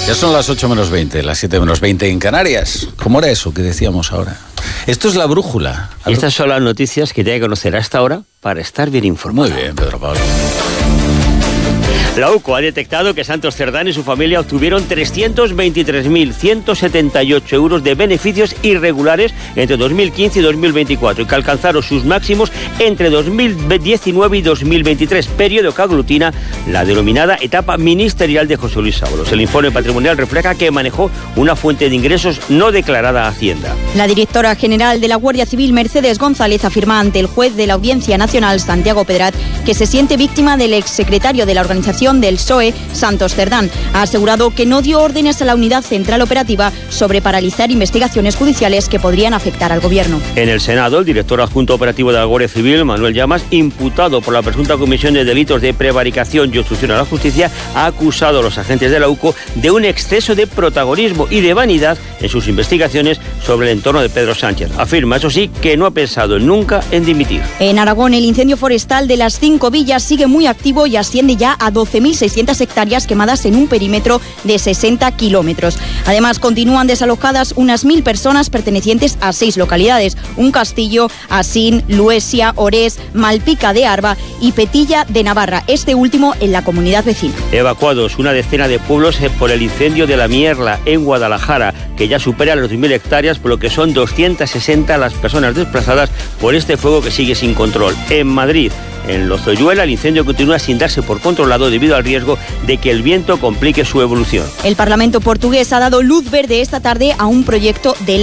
Ya son las 8 menos 20, las 7 menos 20 en Canarias. ¿Cómo era eso que decíamos ahora? Esto es la brújula. Y estas son las noticias que tiene que conocer hasta ahora para estar bien informado. Muy bien, Pedro Pablo. La UCO ha detectado que Santos Cerdán y su familia obtuvieron 323.178 euros de beneficios irregulares entre 2015 y 2024 y que alcanzaron sus máximos entre 2019 y 2023, periodo que aglutina la denominada etapa ministerial de José Luis Ábalos. El informe patrimonial refleja que manejó una fuente de ingresos no declarada a Hacienda. La directora general de la Guardia Civil, Mercedes González, afirma ante el juez de la Audiencia Nacional, Santiago Pedrat, que se siente víctima del exsecretario de la organización del PSOE, Santos Cerdán. Ha asegurado que no dio órdenes a la Unidad Central Operativa sobre paralizar investigaciones judiciales que podrían afectar al Gobierno. En el Senado, el director adjunto operativo de la Guardia Civil, Manuel Llamas, imputado por la presunta comisión de delitos de prevaricación y obstrucción a la justicia, ha acusado a los agentes de la UCO de un exceso de protagonismo y de vanidad en sus investigaciones sobre el entorno de Pedro Sánchez. Afirma, eso sí, que no ha pensado nunca en dimitir. En Aragón, el incendio forestal de las 5 villas sigue muy activo y asciende ya a 12.600 hectáreas quemadas en un perímetro de 60 kilómetros. Además, continúan desalojadas unas 1.000 personas pertenecientes a 6 localidades: Un Castillo, Asín, Luesia, Orés, Malpica de Arba y Petilla de Navarra, este último en la comunidad vecina. Evacuados una decena de pueblos por el incendio de La Mierla, en Guadalajara, que ya supera las 2.000 hectáreas, por lo que son 260 las personas desplazadas por este fuego que sigue sin control. En Madrid, en Lozoyuela, el incendio continúa sin darse por controlado debido al riesgo de que el viento complique su evolución. El Parlamento portugués ha dado luz verde esta tarde a un proyecto de ley